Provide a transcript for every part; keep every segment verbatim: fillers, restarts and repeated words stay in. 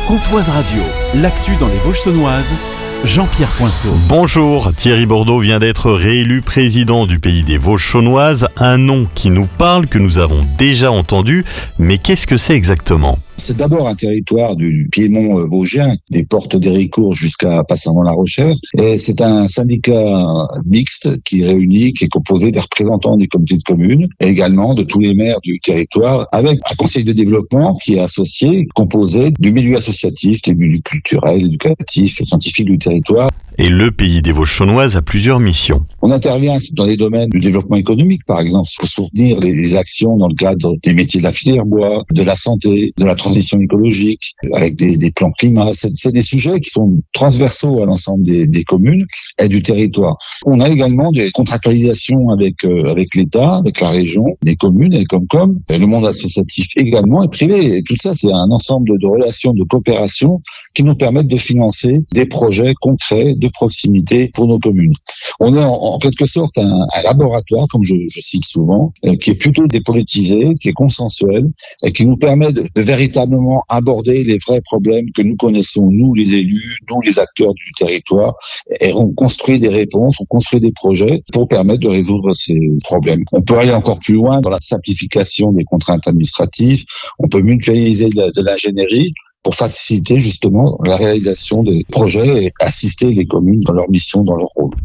Comtoise Radio, l'actu dans les Vosges saunoises, Jean-Pierre Poinceau. Bonjour, Thierry Bourdeau vient d'être réélu président du pays des Vosges saunoises, un nom qui nous parle, que nous avons déjà entendu, mais qu'est-ce que c'est exactement ? C'est d'abord un territoire du Piémont vosgien, des portes d'Héricourt jusqu'à Passavant-la Rochère. Et c'est un syndicat mixte qui réunit, qui est composé des représentants des communautés de communes et également de tous les maires du territoire, avec un conseil de développement qui est associé, composé du milieu associatif, des milieux culturels, éducatifs et scientifiques du territoire. Et le pays des Vosges saunoises a plusieurs missions. On intervient dans les domaines du développement économique, par exemple. Il faut soutenir les, les actions dans le cadre des métiers de la filière bois, de la santé, de la transition écologique, avec des, des plans climat. C'est, c'est des sujets qui sont transversaux à l'ensemble des, des communes et du territoire. On a également des contractualisations avec euh, avec l'État, avec la région, les communes et les Comcom, et le monde associatif également et privé. Et tout ça, c'est un ensemble de, de relations, de coopération qui nous permettent de financer des projets concrets de proximité pour nos communes. On est en, en quelque sorte un, un laboratoire, comme je, je cite souvent, euh, qui est plutôt dépolitisé, qui est consensuel et qui nous permet de, de véritablement aborder les vrais problèmes que nous connaissons, nous les élus, nous les acteurs du territoire, et on construit des réponses, on construit des projets pour permettre de résoudre ces problèmes. On peut aller encore plus loin dans la simplification des contraintes administratives, on peut mutualiser de, de l'ingénierie pour faciliter justement la réalisation des projets et assister les communes dans leur mission, dans leur rôle.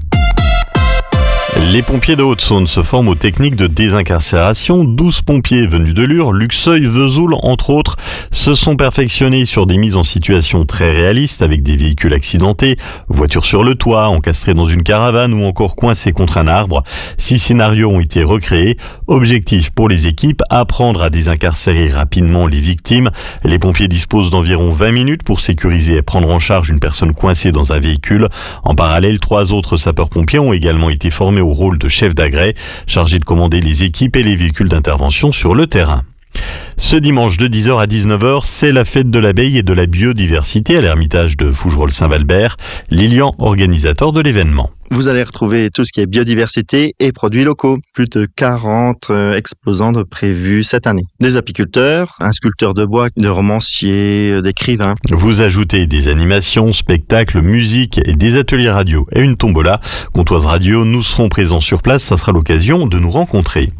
Les pompiers de Haute-Saône se forment aux techniques de désincarcération. douze pompiers venus de Lure, Luxeuil, Vesoul, entre autres, se sont perfectionnés sur des mises en situation très réalistes avec des véhicules accidentés, voitures sur le toit, encastrées dans une caravane ou encore coincées contre un arbre. Six scénarios ont été recréés. Objectif pour les équipes, apprendre à désincarcérer rapidement les victimes. Les pompiers disposent d'environ vingt minutes pour sécuriser et prendre en charge une personne coincée dans un véhicule. En parallèle, trois autres sapeurs-pompiers ont également été formés au rôle de chef d'agrès, chargé de commander les équipes et les véhicules d'intervention sur le terrain. Ce dimanche de dix heures à dix-neuf heures, c'est la fête de l'abeille et de la biodiversité à l'Ermitage de Fougerolles-Saint-Valbert. Lilian, organisateur de l'événement. Vous allez retrouver tout ce qui est biodiversité et produits locaux. Plus de quarante exposants prévus cette année. Des apiculteurs, un sculpteur de bois, de romanciers, d'écrivains. Vous ajoutez des animations, spectacles, musique et des ateliers radio et une tombola. Comtoise Radio, nous serons présents sur place, ça sera l'occasion de nous rencontrer.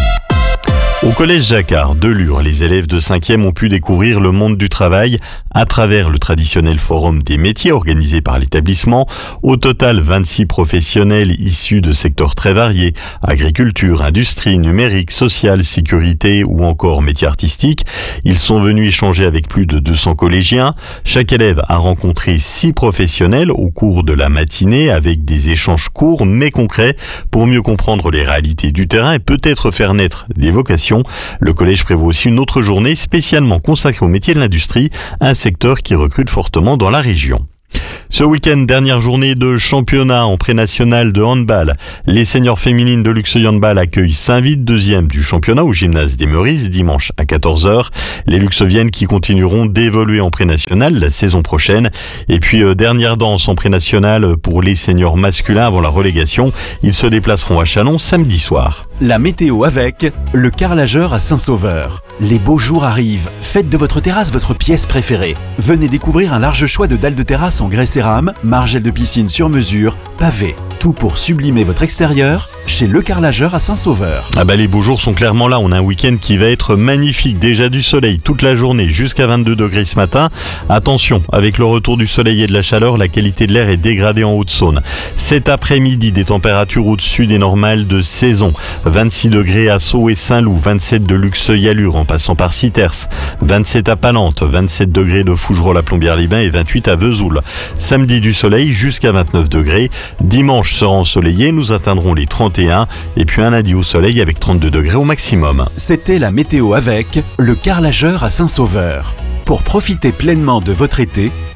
Au collège Jacquard de Lure, les élèves de cinquième ont pu découvrir le monde du travail à travers le traditionnel forum des métiers organisé par l'établissement. Au total, vingt-six professionnels issus de secteurs très variés, agriculture, industrie, numérique, social, sécurité ou encore métiers artistiques. Ils sont venus échanger avec plus de deux cents collégiens. Chaque élève a rencontré six professionnels au cours de la matinée avec des échanges courts mais concrets pour mieux comprendre les réalités du terrain et peut-être faire naître des vocations. Le collège prévoit aussi une autre journée spécialement consacrée au métier de l'industrie, un secteur qui recrute fortement dans la région. Ce week-end, dernière journée de championnat en pré-national de handball. Les seniors féminines de Luxeuil Handball accueillent Saint-Vite, deuxième du championnat au gymnase des Meurices, dimanche à quatorze heures. Les Luxeuviennes qui continueront d'évoluer en pré-national la saison prochaine. Et puis, euh, dernière danse en pré-national pour les seniors masculins avant la relégation. Ils se déplaceront à Châlons samedi soir. La météo avec le carrelageur à Saint-Sauveur. Les beaux jours arrivent. Faites de votre terrasse votre pièce préférée. Venez découvrir un large choix de dalles de terrasse en grès cérame, margelle de piscine sur mesure, pavés. Tout pour sublimer votre extérieur chez Le Carrelageur à Saint-Sauveur. Ah bah les beaux jours sont clairement là. On a un week-end qui va être magnifique. Déjà du soleil toute la journée jusqu'à vingt-deux degrés ce matin. Attention, avec le retour du soleil et de la chaleur, la qualité de l'air est dégradée en Haute-Saône. Cet après-midi, des températures au-dessus des normales de saison. vingt-six degrés à Sceaux et Saint-Loup, vingt-sept de Luxeuil à Lure en passant par Citers, vingt-sept à Palente, vingt-sept degrés de Fougerolles à Plombières-les-Bains et vingt-huit à Vesoul. Samedi du soleil jusqu'à vingt-neuf degrés. Dimanche sera ensoleillé, nous atteindrons les trente et un et puis un lundi au soleil avec trente-deux degrés au maximum. C'était la météo avec le carrelageur à Saint-Sauveur. Pour profiter pleinement de votre été,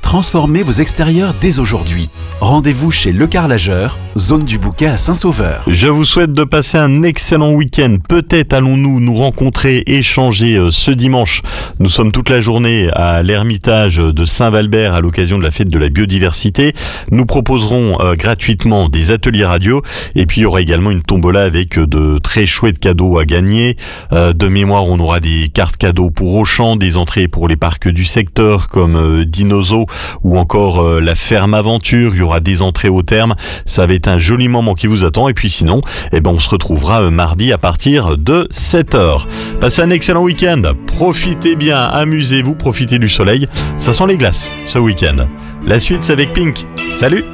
Transformez vos extérieurs dès aujourd'hui. Rendez-vous chez Le Carrelageur, zone du Bouquet à Saint-Sauveur. Je vous souhaite de passer un excellent week-end. Peut-être allons-nous nous rencontrer, échanger euh, ce dimanche. Nous sommes toute la journée à l'Ermitage de Saint-Valbert à l'occasion de la fête de la biodiversité. Nous proposerons euh, gratuitement des ateliers radio et puis il y aura également une tombola avec euh, de très chouettes cadeaux à gagner. Euh, de mémoire, on aura des cartes cadeaux pour Auchan, des entrées pour les parcs du secteur comme euh, Dinozo ou encore euh, la ferme Aventure. Il y aura des entrées au terme. Ça va être un joli moment qui vous attend. Et puis sinon, eh ben, on se retrouvera euh, mardi à partir de sept heures. Passez un excellent week-end. Profitez bien, amusez-vous, profitez du soleil. Ça sent les glaces ce week-end. La suite, c'est avec Pink. Salut!